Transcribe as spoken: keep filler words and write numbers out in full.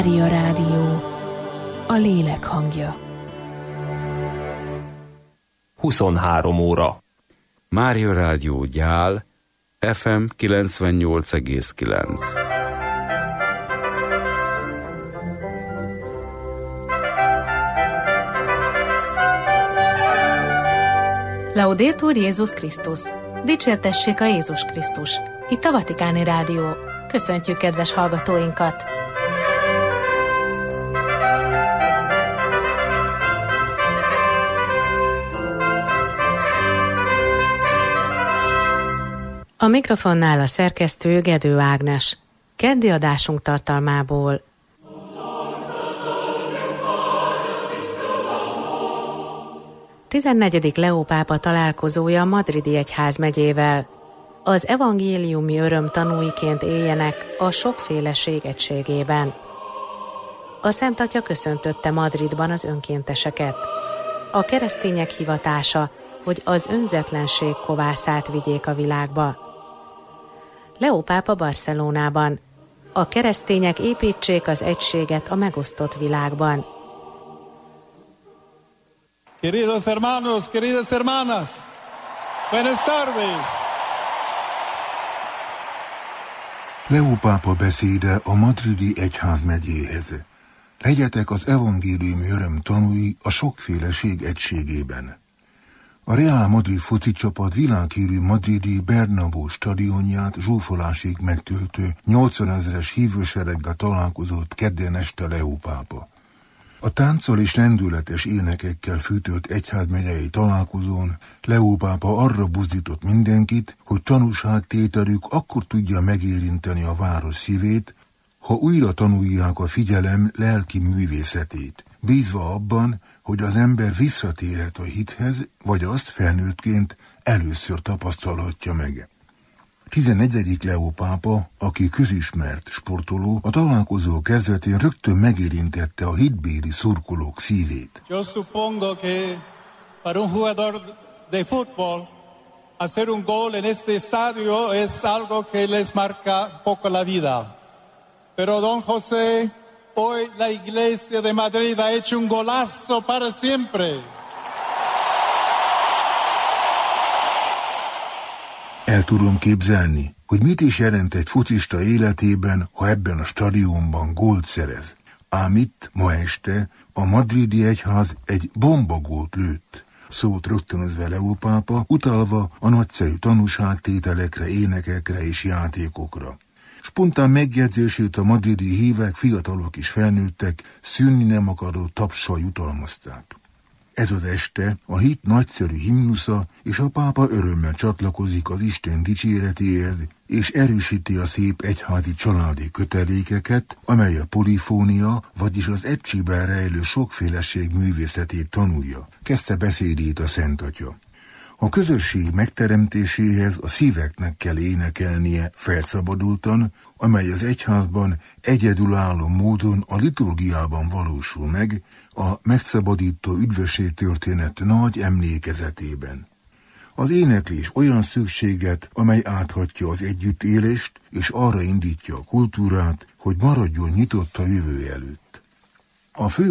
Mária Rádió, a lélek hangja. huszonhárom óra. Mária Rádió Gyál, ef em kilencvennyolc egész kilenc. Laudetur Jézus Krisztus! Dicsértessék a Jézus Krisztus! Itt a Vatikáni Rádió. Köszöntjük kedves hallgatóinkat! A mikrofonnál a szerkesztő Gedő Ágnes. Keddi adásunk tartalmából. tizennegyedik Leó pápa találkozója a madridi egyházmegyével. Az evangéliumi öröm tanúiként éljenek a sokféleség egységében. A Szent Atya köszöntötte Madridban az önkénteseket. A keresztények hivatása, hogy az önzetlenség kovászát vigyék a világba. Leó pápa Barcelonában. A keresztények építsék az egységet a megosztott világban. Queridos hermanos, queridas hermanas, buenas tardes. Leó pápa beszéde a madridi egyházmegyéhez. Legyetek az evangéliumi öröm tanúi a sokféleség egységében. A Real Madrid foci csapat világhírű madridi Bernabéu stadionját zsúfolásig megtöltő nyolcvanezres hívősereggel találkozott kedden este Leó pápa. A tánccal és lendületes énekekkel fűtött egyházmegyei találkozón Leó pápa arra buzdított mindenkit, hogy tanúságtételük akkor tudja megérinteni a város szívét, ha újra tanulják a figyelem lelki művészetét, bízva abban, hogy az ember visszatérhet a hithez, vagy azt felnőttként először tapasztalhatja meg. tizennegyedik Leó pápa, aki közismert sportoló, a találkozó kezdetén rögtön megérintette a hitbéli szurkolók szívét. Yo supongo que para un jugador de fútbol hacer un gol en este estadio es algo que les marca poco la vida. Pero don José, hoy la Iglesia de Madrid ha hecho un golazo para siempre. El tudom képzelni, hogy mit is jelent egy focista életében, ha ebben a stadionban gólt szerez. Ám itt, ma este, a madridi egyház egy bombagólt lőtt, szólt rögtönözve Leó pápa, utalva a nagyszerű tanúságtételekre, énekekre és játékokra. Spontán megjegyzését a madridi hívek, fiatalok és felnőttek szűnni nem akaró tapssal jutalmazták. Ez az este a hit nagyszerű himnusza, és a pápa örömmel csatlakozik az Isten dicséretéhez, és erősíti a szép egyházi családi kötelékeket, amely a polifónia, vagyis az egységben rejlő sokféleség művészetét tanulja. Kezdte beszédét a Szent Atya. A közösség megteremtéséhez a szíveknek kell énekelnie felszabadultan, amely az egyházban egyedülálló módon a liturgiában valósul meg, a megszabadító üdvösség történet nagy emlékezetében. Az éneklés olyan szükséget, amely áthatja az együttélést, és arra indítja a kultúrát, hogy maradjon nyitott a jövő előtt. A fő